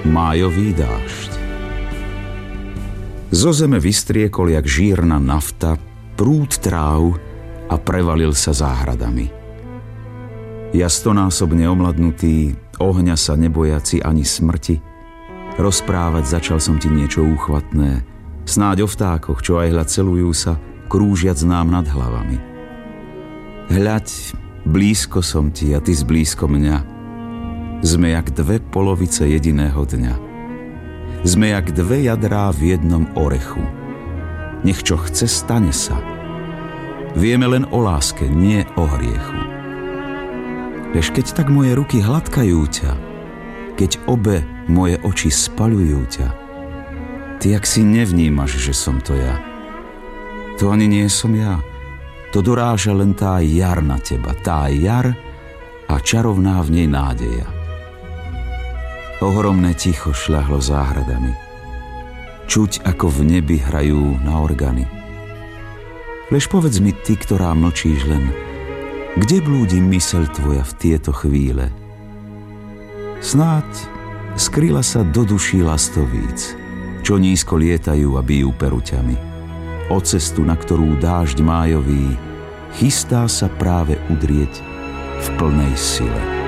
májový dážď. Zo zeme vystriekol jak žírna nafta prúd tráv a prevalil sa záhradami. Ja stonásobne omladnutý, ohňa sa nebojaci ani smrti, rozprávať začal som ti niečo úchvatné, snáď o vtákoch, čo aj hľad celujú sa, krúžiac nám nad hlavami. Hľaď, blízko som ti a ty zblízko mňa. Sme jak dve polovice jediného dňa. Sme jak dve jadrá v jednom orechu. Nech čo chce, stane sa. Vieme len o láske, nie o hriechu. Lež keď tak moje ruky hladkajú ťa, keď obe moje oči spaľujú ťa, ty jak si nevnímaš, že som to ja. To ani nie som ja. To doráža len tá jar na teba, tá jar a čarovná v nej nádeja. Ohromné ticho šľahlo záhradami. Čuť, ako v nebi hrajú na organy. Lež povedz mi ty, ktorá mlčíš len, kde blúdi myseľ tvoja v tieto chvíle? Snáď skryla sa do duší lastovíc, čo nízko lietajú a bijú peruťami. O cestu, na ktorú dážď májový chystá sa práve udrieť v plnej sile.